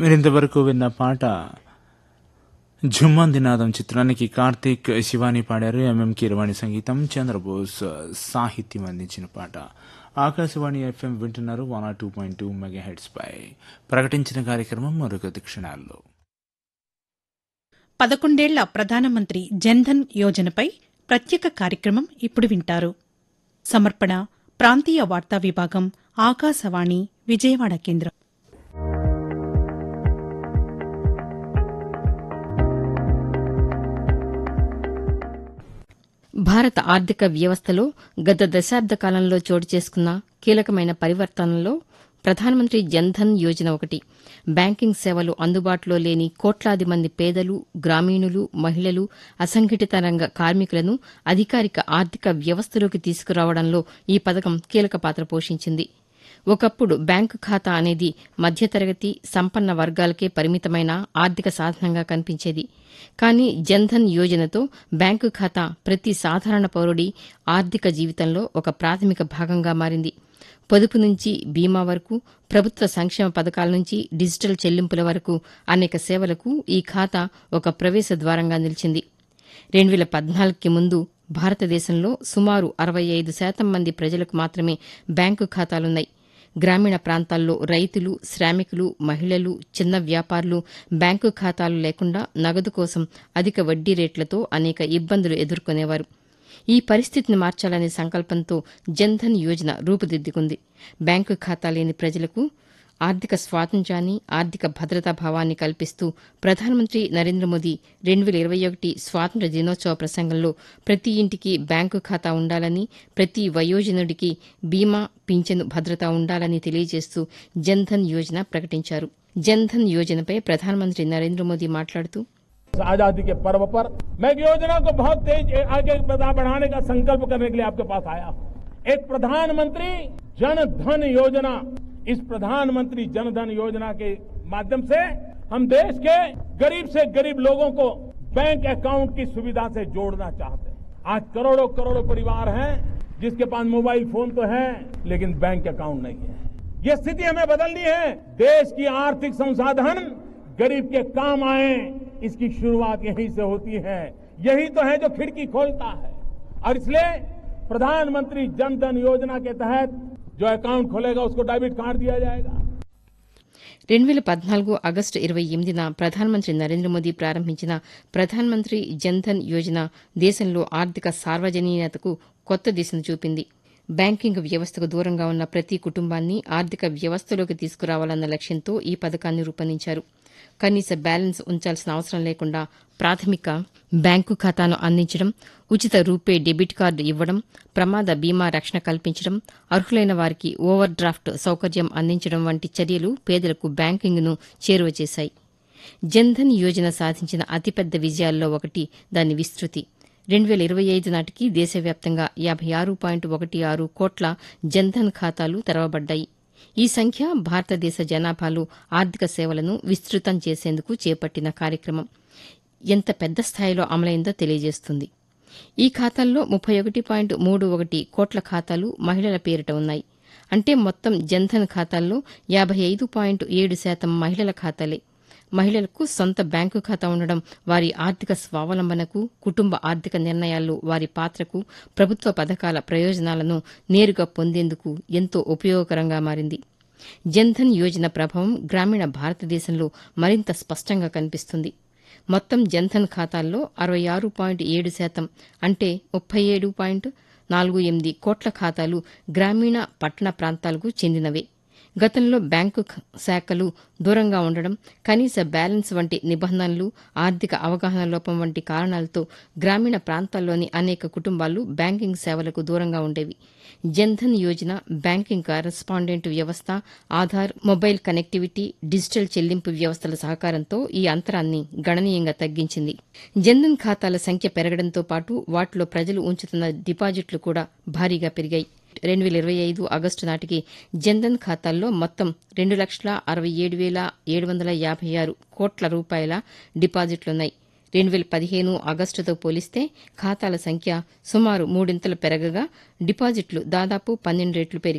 మీరింతవరకు విన్న పాట జుమ్మందినాదం చిత్రానికి కార్తీక్ శివాని పాడారు. ఎంఎం కీరవాణి సంగీతం, చంద్రబోస్ సాహిత్యం అందించిన పాట. ఆకాశవాణి ఎఫ్ఎం వింటున్నారు 102.2 మెగాహెర్ట్జ్ పై. ప్రకటించిన కార్యక్రమం మరొక క్షణాల్లో. 11 ఏళ్ల ప్రధానమంత్రి జన్ధన్ యోజనపై ప్రత్యేక కార్యక్రమం ఇప్పుడు వింటారు. సమర్పణ ప్రాంతీయ వార్తా విభాగం, ఆకాశవాణి విజయవాడ కేంద్రం. భారత ఆర్థిక వ్యవస్థలో గత దశాబ్ద కాలంలో చోటు చేసుకున్న కీలకమైన పరివర్తనల్లో ప్రధానమంత్రి జన్ధన్ యోజన ఒకటి. బ్యాంకింగ్ సేవలు అందుబాటులో లేని కోట్లాది మంది పేదలు, గ్రామీణులు, మహిళలు, అసంఘటిత రంగ కార్మికులను అధికారిక ఆర్థిక వ్యవస్థలోకి తీసుకురావడంలో ఈ పథకం కీలక పాత్ర పోషించింది. ఒకప్పుడు బ్యాంకు ఖాతా అనేది మధ్యతరగతి, సంపన్న వర్గాలకే పరిమితమైన ఆర్థిక సాధనంగా కనిపించేది. కానీ జన్ధన్ యోజనతో బ్యాంకు ఖాతా ప్రతి సాధారణ పౌరుడి ఆర్థిక జీవితంలో ఒక ప్రాథమిక భాగంగా మారింది. పొదుపు నుంచి బీమా వరకు, ప్రభుత్వ సంక్షేమ పథకాల నుంచి డిజిటల్ చెల్లింపుల వరకు అనేక సేవలకు ఈ ఖాతా ఒక ప్రవేశ ద్వారంగా నిలిచింది. 2014కి ముందు భారతదేశంలో సుమారు 65% మంది ప్రజలకు మాత్రమే బ్యాంకు ఖాతాలున్నాయి. గ్రామీణ ప్రాంతాల్లో రైతులు, శ్రామికులు, మహిళలు, చిన్న వ్యాపారులు బ్యాంకు ఖాతాలు లేకుండా నగదు కోసం అధిక వడ్డీ రేట్లతో అనేక ఇబ్బందులు ఎదుర్కొనేవారు. ఈ పరిస్థితిని మార్చాలనే సంకల్పంతో జన్ధన్ యోజన రూపుదిద్దుకుంది. బ్యాంకు ఖాతా లేని ప్రజలకు ఆర్థిక స్వాతంత్ర్యాన్ని, ఆర్థిక భద్రతా భావాన్ని కల్పిస్తూ ప్రధానమంత్రి నరేంద్ర మోదీ 2021 స్వాతంత్ర్య దినోత్సవ ప్రసంగంలో ప్రతి ఇంటికి బ్యాంకు ఖాతా ఉండాలని, ప్రతి వయోజనుడికి బీమా, పింఛను భద్రత ఉండాలని తెలియజేస్తూ జన్ధన్ యోజన ప్రకటించారు. జన్ధన్ యోజనపై ప్రధానమంత్రి నరేంద్ర మోదీ మాట్లాడుతూ, आजादी के पर्व पर मैं योजना को बहुत तेज आगे बढ़ाने का संकल्प करने के लिए आपके पास आया हूं. एक प्रधानमंत्री जन धन योजना, इस प्रधानमंत्री जन धन योजना के माध्यम से हम देश के गरीब से गरीब लोगों को बैंक अकाउंट की सुविधा से जोड़ना चाहते हैं. आज करोड़ों करोड़ों परिवार हैं जिसके पास मोबाइल फोन तो है लेकिन बैंक अकाउंट नहीं है. ये स्थिति हमें बदलनी है. देश की आर्थिक संसाधन गरीब के काम आए, इसकी शुरुआत यहीं से होती है. यही तो है जो खिड़की खोलता है. और इसलिए प्रधानमंत्री जन धन योजना के तहत जो अकाउंट खोलेगा उसको डेबिट कार्ड दिया जाएगा. 2014 ఆగస్టు 28న ప్రధానమంత్రి నరేంద్ర మోదీ ప్రారంభించిన ప్రధానమంత్రి జన్ధన్ యోజన దేశంలో ఆర్థిక సార్వజనీయతకు కొత్త దిశను చూపింది. బ్యాంకింగ్ వ్యవస్థకు దూరంగా ఉన్న ప్రతి కుటుంబాన్ని ఆర్థిక వ్యవస్థలోకి తీసుకురావాలన్న లక్ష్యంతో ఈ పథకాన్ని రూపొందించారు. కనీస బ్యాలెన్స్ ఉంచాల్సిన అవసరం లేకుండా ప్రాథమిక బ్యాంకు ఖాతాను అందించడం, ఉచిత రూపే డెబిట్ కార్డు ఇవ్వడం, ప్రమాద బీమా రక్షణ కల్పించడం, అర్హులైన వారికి ఓవర్ డ్రాఫ్ట్ సౌకర్యం అందించడం వంటి చర్యలు పేదలకు బ్యాంకింగ్ను చేరువ చేశాయి. జన్ధన్ యోజన సాధించిన అతిపెద్ద విజయాల్లో ఒకటి దాని విస్తృతి. 2025 నాటికి దేశవ్యాప్తంగా 56.16 కోట్ల జన్ధన్ ఖాతాలు తెరవబడ్డాయి. ఈ సంఖ్య భారతదేశ జనాభాలో ఆర్థిక సేవలను విస్తృతం చేసేందుకు చేపట్టిన కార్యక్రమం ఎంత పెద్ద స్థాయిలో అమలైందో తెలియజేస్తుంది. ఈ ఖాతాల్లో 31.31 కోట్ల ఖాతాలు మహిళల పేరిట ఉన్నాయి. అంటే మొత్తం జన్ధన్ ఖాతాల్లో 55.7% మహిళల ఖాతాలే. మహిళలకు సొంత బ్యాంకు ఖాతా ఉండడం వారి ఆర్థిక స్వావలంబనకు, కుటుంబ ఆర్థిక నిర్ణయాల్లో వారి పాత్రకు, ప్రభుత్వ పథకాల ప్రయోజనాలను నేరుగా పొందేందుకు ఎంతో ఉపయోగకరంగా మారింది. జన్ధన్ యోజన ప్రభావం గ్రామీణ భారతదేశంలో మరింత స్పష్టంగా కనిపిస్తుంది. మొత్తం జన్ధన్ ఖాతాల్లో 66.7% అంటే 37.48 కోట్ల ఖాతాలు గ్రామీణ, పట్టణ ప్రాంతాలకు చెందినవే. గతంలో బ్యాంకు శాఖలు దూరంగా ఉండడం, కనీస బ్యాలెన్స్ వంటి నిబంధనలు, ఆర్థిక అవగాహన లోపం వంటి కారణాలతో గ్రామీణ ప్రాంతాల్లోని అనేక కుటుంబాలు బ్యాంకింగ్ సేవలకు దూరంగా ఉండేవి. జన్ధన్ యోజన బ్యాంకింగ్ కరెస్పాండెంట్ వ్యవస్థ, ఆధార్, మొబైల్ కనెక్టివిటీ, డిజిటల్ చెల్లింపు వ్యవస్థల సహకారంతో ఈ అంతరాన్ని గణనీయంగా తగ్గించింది. జన్ధన్ ఖాతాల సంఖ్య పెరగడంతో పాటు వాటిలో ప్రజలు ఉంచుతున్న డిపాజిట్లు కూడా భారీగా పెరిగాయి. 2025 ఆగస్టు నాటికి జన్ధన్ ఖాతాల్లో మొత్తం 2,67,756 కోట్ల రూపాయల డిపాజిట్లున్నాయి. 2015 ఆగస్టుతో పోలిస్తే ఖాతాల సంఖ్య సుమారు మూడింతలు పెరగగా డిపాజిట్లు దాదాపు 12 రెట్లు పెరిగాయి.